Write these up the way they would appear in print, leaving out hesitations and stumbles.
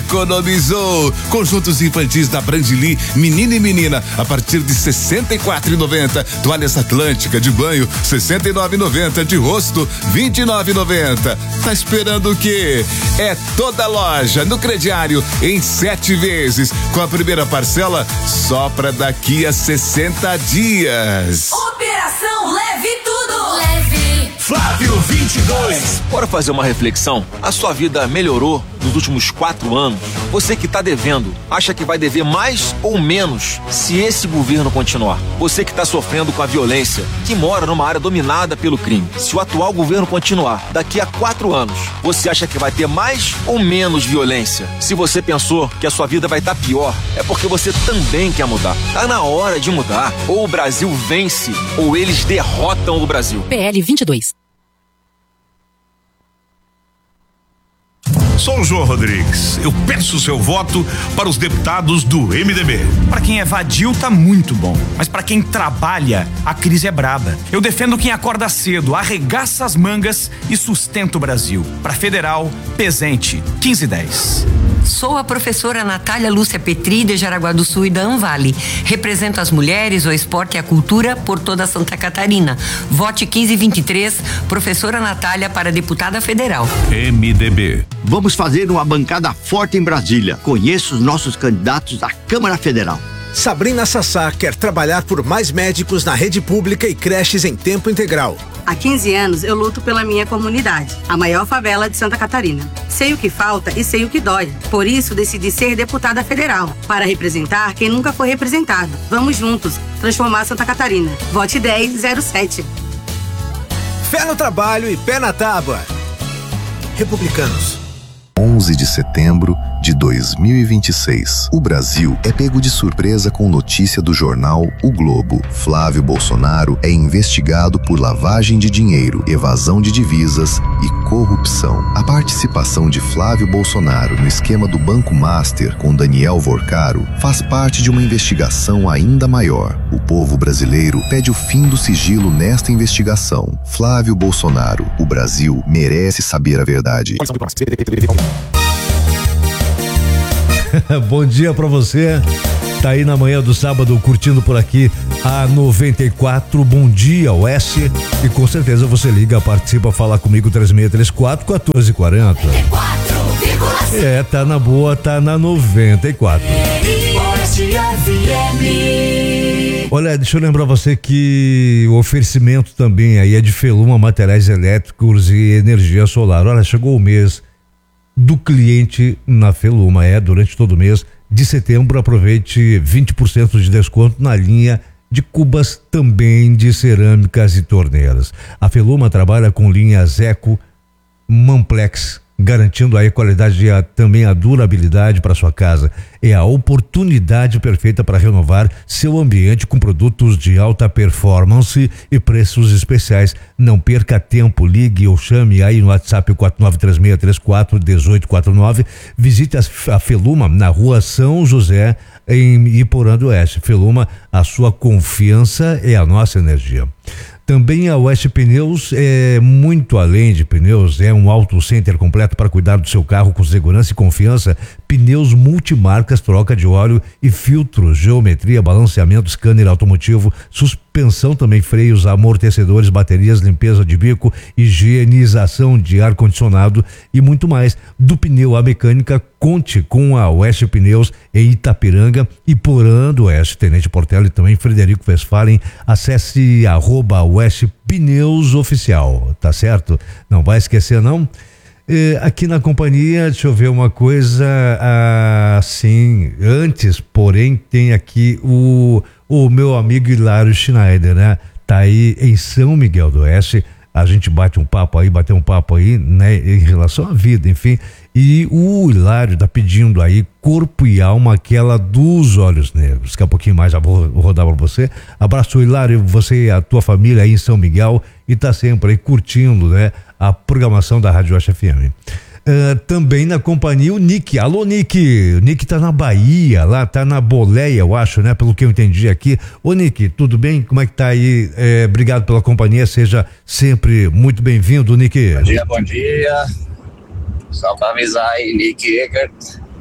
economizou. Conjuntos infantis da Brandili, menino e menina, a partir de R$ 64,90. Toalhas Atlântica de banho, R$ 69,90. De rosto, R$ 29,90. Tá esperando o quê? É toda loja no crediário em 7 vezes, com a primeira parcela só pra daqui a 60 dias. Operação Leve Tudo. Leve. Flávio 22. Bora fazer uma reflexão? A sua vida melhorou nos últimos 4 anos? Você que está devendo, acha que vai dever mais ou menos se esse governo continuar? Você que está sofrendo com a violência, que mora numa área dominada pelo crime, se o atual governo continuar, daqui a 4 anos, você acha que vai ter mais ou menos violência? Se você pensou que a sua vida vai estar pior, é porque você também quer mudar. Tá na hora de mudar. Ou o Brasil vence, ou eles derrotam o Brasil. PL 22. Sou o João Rodrigues. Eu peço o seu voto para os deputados do MDB. Para quem é vadio, tá muito bom. Mas para quem trabalha, a crise é braba. Eu defendo quem acorda cedo, arregaça as mangas e sustenta o Brasil. Para Federal, Pesente, 1510. Sou a professora Natália Lúcia Petri, de Jaraguá do Sul e da Anvale. Represento as mulheres, o esporte e a cultura por toda Santa Catarina. Vote 1523, professora Natália para deputada federal. MDB. Vamos fazer uma bancada forte em Brasília. Conheço os nossos candidatos à Câmara Federal. Sabrina Sassá quer trabalhar por mais médicos na rede pública e creches em tempo integral. Há 15 anos eu luto pela minha comunidade, a maior favela de Santa Catarina. Sei o que falta e sei o que dói. Por isso decidi ser deputada federal, para representar quem nunca foi representado. Vamos juntos transformar Santa Catarina. Vote 1007. Fé no trabalho e pé na tábua. Republicanos. 11 de setembro de 2026. O Brasil é pego de surpresa com notícia do jornal O Globo. Flávio Bolsonaro é investigado por lavagem de dinheiro, evasão de divisas e corrupção. A participação de Flávio Bolsonaro no esquema do Banco Master com Daniel Vorcaro faz parte de uma investigação ainda maior. O povo brasileiro pede o fim do sigilo nesta investigação. Flávio Bolsonaro, o Brasil merece saber a verdade. Bom dia pra você. Tá aí na manhã do sábado curtindo por aqui a 94. Bom dia, Oeste. E com certeza você liga, participa, fala comigo 3634-1440. Tá na boa, tá na 94. Olha, deixa eu lembrar você que o oferecimento também aí é de Feluma Materiais Elétricos e Energia Solar. Olha, chegou o mês do cliente na Feluma, durante todo o mês de setembro, aproveite 20% de desconto na linha de cubas, também de cerâmicas e torneiras. A Feluma trabalha com linhas Eco, Manplex, garantindo aí a qualidade e também a durabilidade para sua casa. É a oportunidade perfeita para renovar seu ambiente com produtos de alta performance e preços especiais. Não perca tempo, ligue ou chame aí no WhatsApp 4936341849. Visite a Feluma na rua São José, em Iporã do Oeste. Feluma, a sua confiança é a nossa energia. Também a Oeste Pneus é muito além de pneus, é um auto center completo para cuidar do seu carro com segurança e confiança. Pneus multimarcas, troca de óleo e filtros, geometria, balanceamento, scanner automotivo, suspensão também, freios, amortecedores, baterias, limpeza de bico, higienização de ar-condicionado e muito mais. Do pneu à mecânica, conte com a Oeste Pneus em Itapiranga e Porã do Oeste, Tenente Portela e também Frederico Westphalen. Acesse @Oeste Pneus Oficial, tá certo? Não vai esquecer não? Aqui na companhia, deixa eu ver uma coisa assim, antes, porém, tem aqui o meu amigo Hilário Schneider, né? Tá aí em São Miguel do Oeste. A gente bateu um papo aí, né, em relação à vida, enfim. E o Hilário tá pedindo aí Corpo e Alma, aquela dos Olhos Negros. Daqui a pouquinho mais já vou rodar pra você. Abraço, Hilário, você e a tua família aí em São Miguel, e tá sempre aí curtindo, né, a programação da Rádio Oeste FM. Também na companhia o Nick. Alô, Nick. O Nick tá na Bahia, lá tá na Boleia, eu acho, né? Pelo que eu entendi aqui. Ô, Nick, tudo bem? Como é que tá aí? Obrigado pela companhia, seja sempre muito bem-vindo, Nick. Bom dia. Só pra avisar aí, Nick Eckert,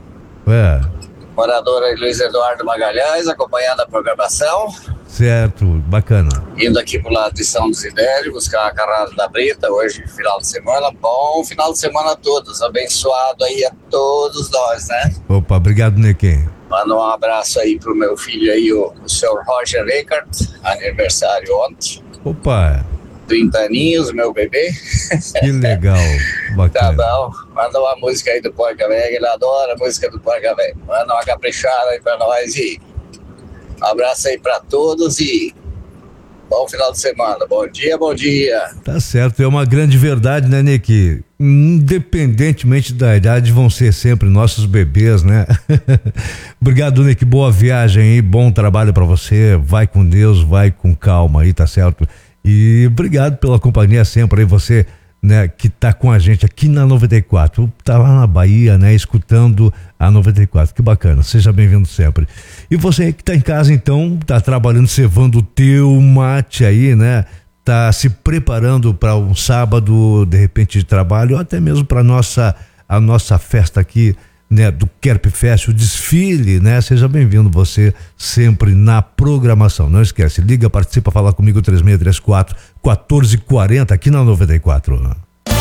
Morador aí, Luiz Eduardo Magalhães, acompanhando a programação. Certo, bacana. Indo aqui pro lado de São Desidério, buscar a carrada da Brita, hoje, final de semana. Bom final de semana a todos, abençoado aí a todos nós, né? Opa, obrigado, Nequim. Manda um abraço aí pro meu filho aí, o senhor Roger Rickard, aniversário ontem. Opa. 30 aninhos, meu bebê. Que legal, bacana. Tá bom, manda uma música aí do Porca Velha, ele adora a música do Porca Velha. Manda uma caprichada aí pra nós e um abraço aí pra todos e bom final de semana. Bom dia, bom dia. Tá certo, é uma grande verdade, né, Nick? Independentemente da idade, vão ser sempre nossos bebês, né? Obrigado, Nick, boa viagem aí, bom trabalho pra você, vai com Deus, vai com calma aí, tá certo? E obrigado pela companhia sempre aí, você, né, que tá com a gente aqui na 94, tá lá na Bahia, né, escutando a 94, que bacana, seja bem-vindo sempre. E você que tá em casa então, tá trabalhando, cevando o teu mate aí, né, tá se preparando para um sábado, de repente, de trabalho, ou até mesmo para a nossa festa aqui, né, do Kerp Fest, o desfile, né? Seja bem-vindo você sempre na programação. Não esquece, liga, participa, fala comigo 3634-1440 aqui na 94.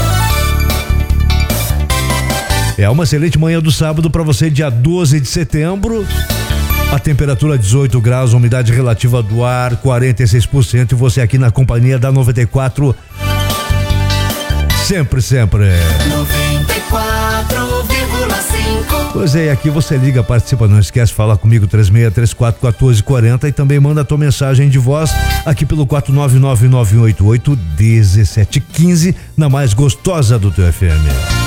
É uma excelente manhã do sábado para você, dia 12 de setembro. A temperatura 18 graus, a umidade relativa do ar 46% e você aqui na companhia da 94. Sempre. 94,5. Pois é, aqui você liga, participa, não esquece, fala comigo 3634-1440 e também manda a tua mensagem de voz aqui pelo 499-988-1715 na mais gostosa do teu FM.